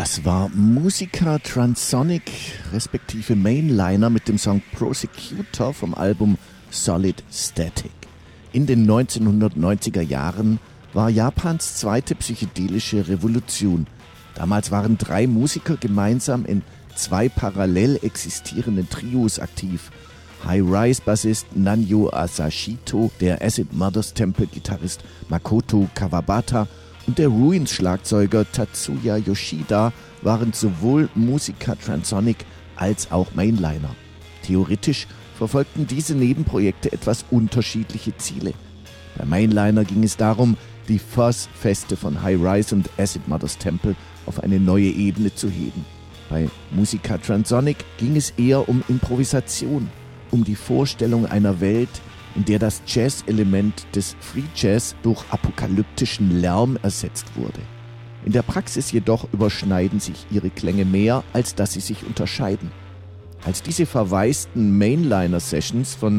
Das war Musica Transonic, respektive Mainliner mit dem Song Prosecutor vom Album Solid Static. In den 1990er Jahren war Japans zweite psychedelische Revolution. Damals waren 3 Musiker gemeinsam in 2 parallel existierenden Trios aktiv. High-Rise-Bassist Nanyo Asashito, der Acid Mothers Temple-Gitarrist Makoto Kawabata und der Ruins-Schlagzeuger Tatsuya Yoshida waren sowohl Musica Transonic als auch Mainliner. Theoretisch verfolgten diese Nebenprojekte etwas unterschiedliche Ziele. Bei Mainliner ging es darum, die Fuzz-Feste von High-Rise und Acid Mothers Temple auf eine neue Ebene zu heben. Bei Musica Transonic ging es eher um Improvisation, um die Vorstellung einer Welt, in der das Jazz-Element des Free Jazz durch apokalyptischen Lärm ersetzt wurde. In der Praxis jedoch überschneiden sich ihre Klänge mehr, als dass sie sich unterscheiden. Als diese verwaisten Mainliner-Sessions von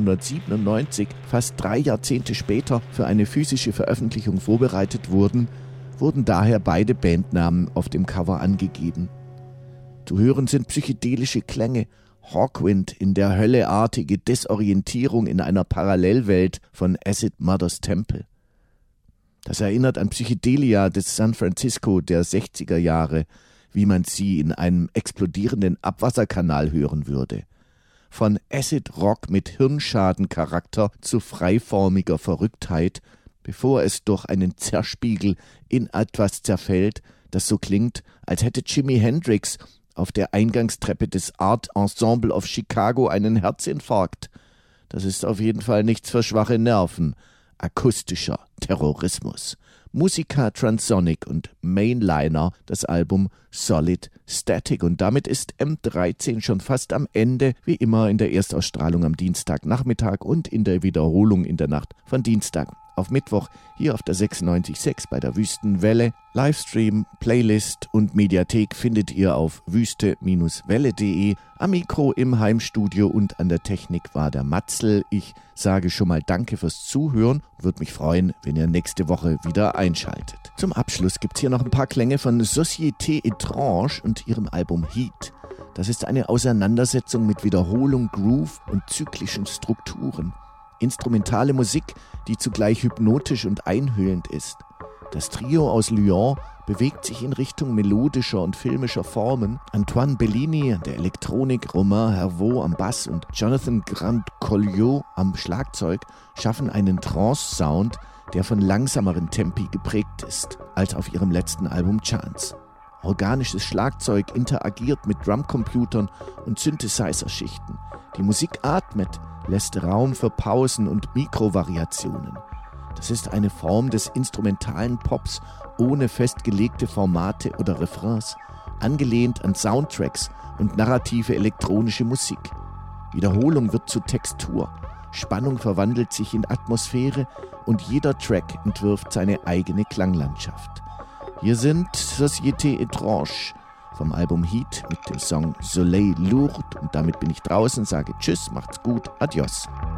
1997 fast 3 Jahrzehnte später für eine physische Veröffentlichung vorbereitet wurden, wurden daher beide Bandnamen auf dem Cover angegeben. Zu hören sind psychedelische Klänge, Hawkwind in der hölleartige Desorientierung in einer Parallelwelt von Acid Mothers Temple. Das erinnert an Psychedelia des San Francisco der 60er Jahre, wie man sie in einem explodierenden Abwasserkanal hören würde. Von Acid Rock mit Hirnschadencharakter zu freiformiger Verrücktheit, bevor es durch einen Zerspiegel in etwas zerfällt, das so klingt, als hätte Jimi Hendrix auf der Eingangstreppe des Art Ensemble of Chicago einen Herzinfarkt. Das ist auf jeden Fall nichts für schwache Nerven. Akustischer Terrorismus. Musica Transonic und Mainliner, das Album Solid Static. Und damit ist M13 schon fast am Ende, wie immer in der Erstausstrahlung am Dienstagnachmittag und in der Wiederholung in der Nacht von Dienstag auf Mittwoch hier auf der 96.6 bei der Wüstenwelle. Livestream, Playlist und Mediathek findet ihr auf wüste-welle.de. Am Mikro im Heimstudio und an der Technik war der Matzel. Ich sage schon mal Danke fürs Zuhören und würde mich freuen, wenn ihr nächste Woche wieder einschaltet. Zum Abschluss gibt's hier noch ein paar Klänge von Société Étrange und ihrem Album Heat. Das ist eine Auseinandersetzung mit Wiederholung, Groove und zyklischen Strukturen. Instrumentale Musik, die zugleich hypnotisch und einhüllend ist. Das Trio aus Lyon bewegt sich in Richtung melodischer und filmischer Formen. Antoine Bellini an der Elektronik, Romain Hervaux am Bass und Jonathan Grant-Colliot am Schlagzeug schaffen einen Trance-Sound, der von langsameren Tempi geprägt ist, als auf ihrem letzten Album Chance. Organisches Schlagzeug interagiert mit Drumcomputern und Synthesizer-Schichten. Die Musik atmet, lässt Raum für Pausen und Mikrovariationen. Das ist eine Form des instrumentalen Pops ohne festgelegte Formate oder Refrains, angelehnt an Soundtracks und narrative elektronische Musik. Wiederholung wird zu Textur, Spannung verwandelt sich in Atmosphäre und jeder Track entwirft seine eigene Klanglandschaft. Hier sind Société Étrange vom Album Heat mit dem Song Soleil Lourd und damit bin ich draußen, sage Tschüss, macht's gut, adios.